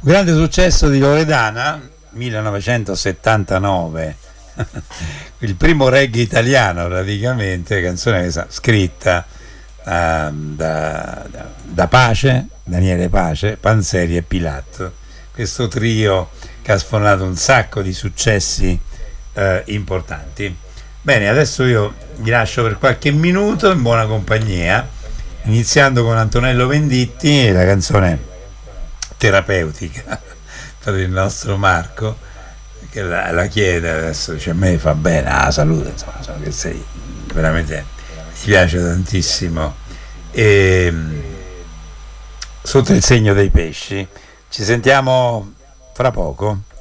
grande successo di Loredana, 1979, il primo reggae italiano praticamente, canzone scritta da Pace, Daniele Pace, Panzeri e Pilatto, questo trio che ha sfornato un sacco di successi importanti. Bene, adesso io vi lascio per qualche minuto in buona compagnia, iniziando con Antonello Venditti e la canzone terapeutica per il nostro Marco, che la chiede adesso, dice: a me fa bene, salute, insomma, che sei veramente, ti piace tantissimo. E Sotto il segno dei pesci ci sentiamo fra poco.